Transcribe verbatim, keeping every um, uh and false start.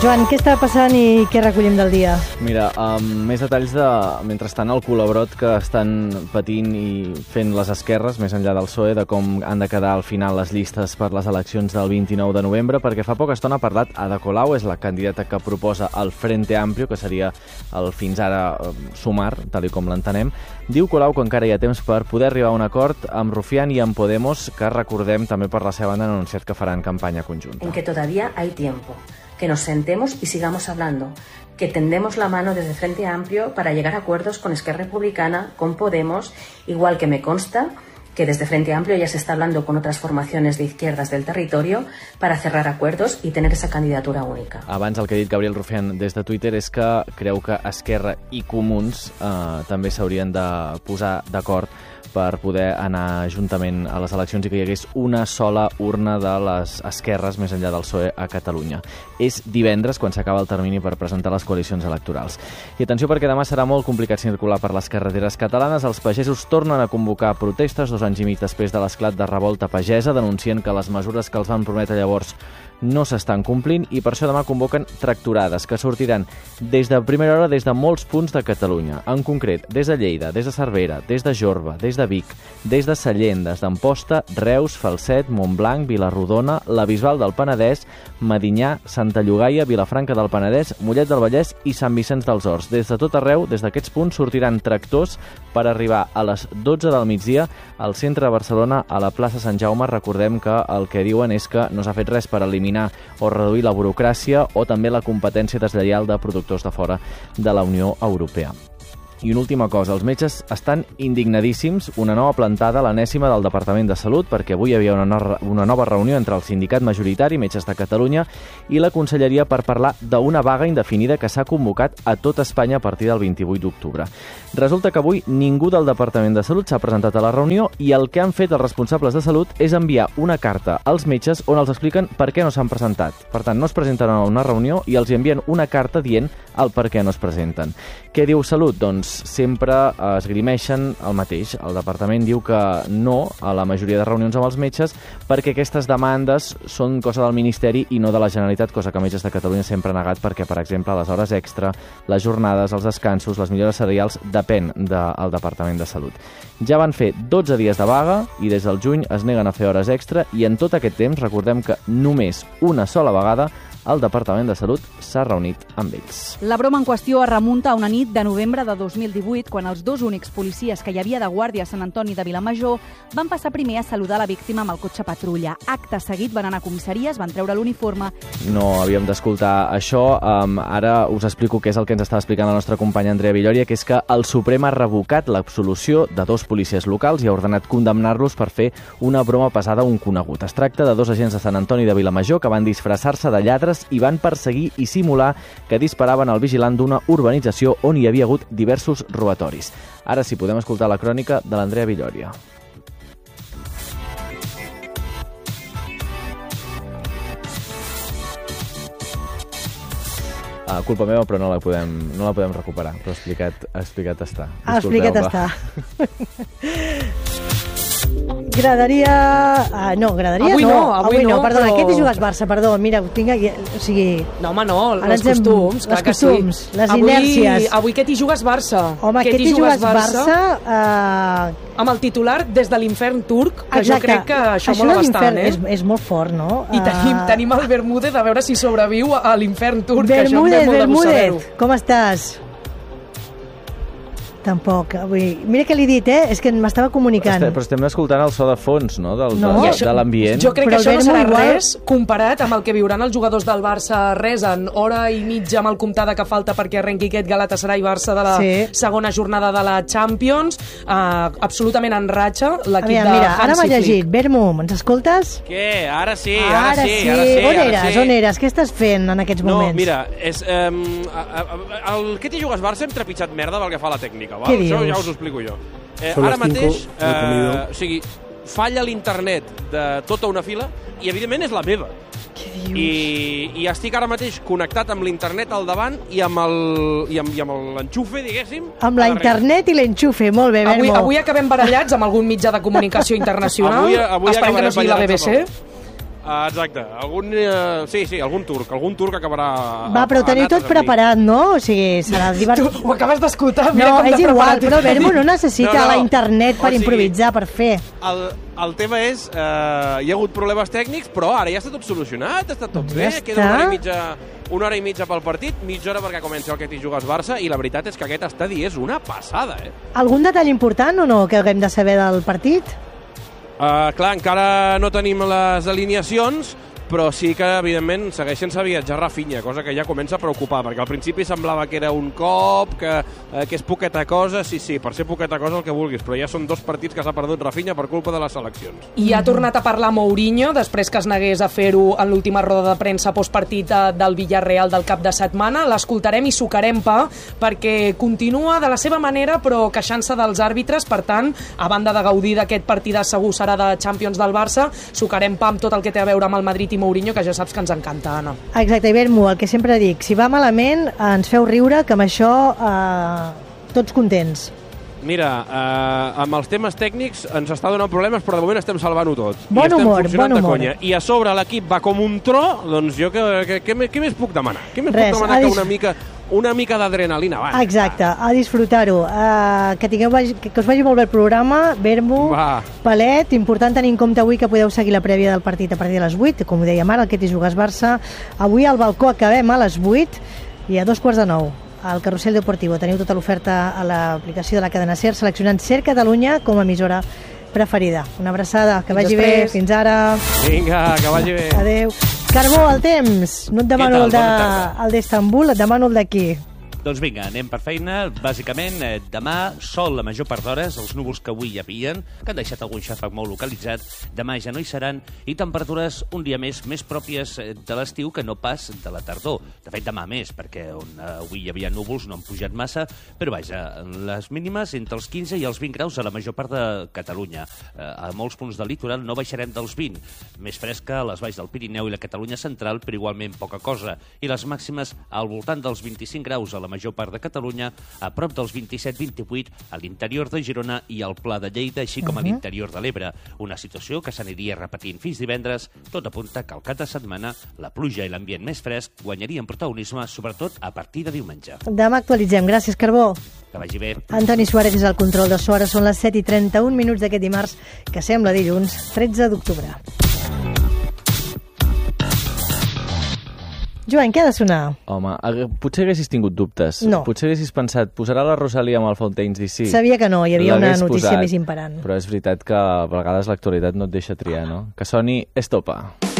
Joan, què està passant i què recollim del dia? Mira, amb més detalls de, mentrestant, el col·labrot que estan patint i fent les esquerres, més enllà del P S O E, de com han de quedar al final les llistes per les eleccions del vint-i-nou de novembre, perquè fa poca estona ha parlat Ada Colau, és la candidata que proposa el Frente Amplio, que seria el fins ara sumar, tal com l'entenem. Diu Colau que encara hi ha temps per poder arribar a un acord amb Rufián i amb Podemos, que recordem també per la seva banda han anunciat que faran campanya conjunta. En que todavía hay tiempo. Que nos sentemos y sigamos hablando, que tendemos la mano desde Frente Amplio para llegar a acuerdos con Esquerra Republicana, con Podemos, igual que me consta que desde Frente Amplio ya se está hablando con otras formaciones de izquierdas del territorio para cerrar acuerdos y tener esa candidatura única. Abans el que ha dit Gabriel Rufián des de Twitter és que creu que Esquerra i Comuns eh, també s'haurien de posar d'acord per poder anar juntament a les eleccions i que hi hagués una sola urna de les esquerres més enllà del P S O E a Catalunya. És divendres quan s'acaba el termini per presentar les coalicions electorals. I atenció perquè demà serà molt complicat circular per les carreteres catalanes. Els pagesos tornen a convocar protestes dos anys i mig després de l'esclat de revolta pagesa, denuncien que les mesures que els van prometre llavors no s'estan complint i per això demà convoquen tractorades que sortiran des de primera hora des de molts punts de Catalunya. En concret, des de Lleida, des de Cervera, des de Jorba, des de Vic, des de Sallent, des d'Amposta, Reus, Falset, Montblanc, Vilarrodona, la Bisbal del Penedès, Medinyà, Santa Llogaia, Vilafranca del Penedès, Mollet del Vallès i Sant Vicenç dels Horts. Des de tot arreu, des d'aquests punts, sortiran tractors per arribar a les dotze del migdia al centre de Barcelona, a la plaça Sant Jaume. Recordem que el que diuen és que no s'ha fet res per eliminar o reduir la burocràcia o també la competència deslleial de productors de fora de la Unió Europea. I una última cosa, els metges estan indignadíssims, una nova plantada, l'enèsima del Departament de Salut, perquè avui hi havia una, no, una nova reunió entre el sindicat majoritari, Metges de Catalunya, i la Conselleria per parlar d'una vaga indefinida que s'ha convocat a tot Espanya a partir del vint-i-vuit d'octubre. Resulta que avui ningú del Departament de Salut s'ha presentat a la reunió i el que han fet els responsables de Salut és enviar una carta als metges on els expliquen per què no s'han presentat. Per tant, no es presenten a una reunió i els envien una carta dient el per què no es presenten. Què diu Salut? Doncs sempre esgrimeixen el mateix. El departament diu que no a la majoria de reunions amb els metges perquè aquestes demandes són cosa del Ministeri i no de la Generalitat, cosa que Metges de Catalunya sempre ha negat perquè, per exemple, les hores extra, les jornades, els descansos, les millores salarials depèn del Departament de Salut. Ja van fer dotze dies de vaga i des del juny es neguen a fer hores extra i en tot aquest temps recordem que només una sola vegada el Departament de Salut s'ha reunit amb ells. La broma en qüestió es remunta a una nit de novembre de dos mil divuit, quan els dos únics policies que hi havia de guàrdia a Sant Antoni de Vilamajor van passar primer a saludar la víctima amb el cotxe patrulla. Acte seguit van anar a comissaries, van treure l'uniforme. No havíem d'escoltar això. Um, ara us explico què és el que ens estava explicant la nostra companya Andrea Villoria, que és que el Suprem ha revocat l'absolució de dos policies locals i ha ordenat condemnar-los per fer una broma pesada a un conegut. Es tracta de dos agents de Sant Antoni de Vilamajor que van disfressar-se de lladres i van perseguir i simular que disparaven al vigilant d'una urbanització on hi havia hagut diversos robatoris. Ara sí, podem escoltar la crònica de l'Andrea Villoria. Ah, culpa meva, però no la podem, no la podem recuperar. Però explicat, explicat està. Explicat està. Gradaria... Ah, no, gradaria avui no. no. Avui, avui no, no, perdona. però... Què t'hi jugues, Barça? Perdó, mira, ho tinc aquí... O sigui... No, home, no, Ara els costums. Les costums, sí. Les avui, inèrcies. Avui què t'hi jugues, Barça? Home, què t'hi jugues, Barça? Barça uh... Amb el titular des de l'infern turc, que Exacte. Jo crec que això, això mola bastant, eh? És, és molt fort, no? I tenim, uh... tenim el Bermúdez a veure si sobreviu a l'infern turc, Bermúdez, que això em ve molt de Bermúdez, gust com estàs? Tampoc. Avui... Mira què li he dit, eh? És que m'estava comunicant. Estem, però estem escoltant el so de fons, no? Del, no? De, Això, de l'ambient. Jo crec però que això no serà igual... res comparat amb el que viuran els jugadors del Barça res en hora i mitja amb el comptada que falta perquè arrenqui aquest Galatasaray-Barça de la sí. segona jornada de la Champions. Uh, absolutament en ratxa l'equip mira, de mira, Hansi ara m'ha llegit. Flick. Bermu, ens escoltes? Què? Ara sí, ara, ara sí, sí. ara sí. On ara eres? sí. On eres? Què estàs fent en aquests no, moments? No, mira, és, um, el que t'hi jugues Barça hem trepitjat merda pel que fa a la tècnica, val? Què dius? Això ja us ho explico jo. Eh, ara mateix, eh, o sigui, falla l'internet de tota una fila i, evidentment, és la meva. Què dius? I, i estic ara mateix connectat amb l'internet al davant i amb el i amb, i amb l'enxufe, diguéssim. Amb la internet i l'enxufe, molt bé, Bermo. Avui, avui acabem barallats amb algun mitjà de comunicació internacional. Avui, avui Esperem que no sigui la B B C. Uh, exacte, algun, uh, sí, sí, algun turc, algun turc acabarà... Va, però ho teniu tot preparat, no? O sigui, serà divertit. Tu ho acabes d'escoltar, no, és igual, però el Vermo no necessita no, no. la internet per o sigui, improvisar, per fer. El, el tema és, uh, hi ha hagut problemes tècnics, però ara ja està tot solucionat, està tot bé, ja queda una hora i mitja, una hora i mitja pel partit, mitja hora perquè comenci el que t'hi jugues Barça, i la veritat és que aquest estadi és una passada, eh? Algun detall important o no que haguem de saber del partit? Uh, clar, encara no tenim les alineacions, però sí que, evidentment, segueix sense viatjar Rafinha, cosa que ja comença a preocupar, perquè al principi semblava que era un cop, que, eh, que és poqueta cosa, sí, sí, per ser poqueta cosa el que vulguis, però ja són dos partits que s'ha perdut Rafinha per culpa de les seleccions. I ha tornat a parlar Mourinho, després que es negués a fer-ho en l'última roda de premsa postpartit del Villarreal del cap de setmana. L'escoltarem i sucarem pa, perquè continua de la seva manera, però queixant-se dels àrbitres, per tant, a banda de gaudir d'aquest partidàs segur serà de Champions del Barça, sucarem pa amb tot el que té a veure amb el Madrid i Mourinho, que ja saps que ens encanta, Anna. Exacte, i Vermo, el que sempre dic, si va malament, ens feu riure, que amb això eh, tots contents. Mira, eh, amb els temes tècnics ens està donant problemes, però de moment estem salvant-ho tot. Bon I humor, bon humor. Conya. I a sobre l'equip va com un tro, doncs jo què, què, què, què més puc demanar? Què més Res, puc demanar dis... que una mica, una mica d'adrenalina? Va, exacte, va. A disfrutar-ho. Uh, que, tingueu, que, que us vagi molt bé el programa, Vermo, Palet, important tenir en compte avui que podeu seguir la prèvia del partit a partir de les vuit, com ho dèiem ara, el que t'hi jugues Barça. Avui al balcó acabem a les vuit i a dos quarts de nou. Al Carrusel Deportivo teniu tota l'oferta a l'aplicació de la cadena SER, seleccionant SER Catalunya com a emissora preferida. Una abraçada, que vagi bé, fins ara. Vinga, que vagi bé. Adéu. Carbó, el temps. No et demano el d'Istanbul, et demano el d'aquí. Doncs vinga, anem per feina. Bàsicament, eh, demà sol la major part d'hores, els núvols que avui hi havien, que han deixat algun xàfec molt localitzat, demà ja no hi seran, i temperatures un dia més més pròpies de l'estiu que no pas de la tardor. De fet, demà més, perquè on eh, avui hi havia núvols no han pujat massa, però vaja, les mínimes entre els quinze i els vint graus a la major part de Catalunya. Eh, a molts punts del litoral no baixarem dels vint. Més fresca a les valls del Pirineu i la Catalunya central, però igualment poca cosa. I les màximes al voltant dels vint-i-cinc graus a la major part de Catalunya, a prop dels vint-i-set vint-i-vuit a l'interior de Girona i al Pla de Lleida, així com a l'interior de l'Ebre. Una situació que s'aniria repetint fins divendres. Tot apunta que al cap de setmana la pluja i l'ambient més fresc guanyarien protagonisme, sobretot a partir de diumenge. Demà actualitzem. Gràcies, Carbó. Que vagi bé. Antoni Suárez és el control de so. Ara són les set i trenta-un minuts d'aquest dimarts, que sembla dilluns, tretze d'octubre. Joan, què ha de sonar? Home, potser haguessis tingut dubtes. No. Potser haguessis pensat, posarà la Rosalia amb el Fountains D C? Sabia que no, hi havia una notícia posat, més imperant. Però és veritat que a vegades l'actualitat no et deixa triar, no? Que soni Estopa.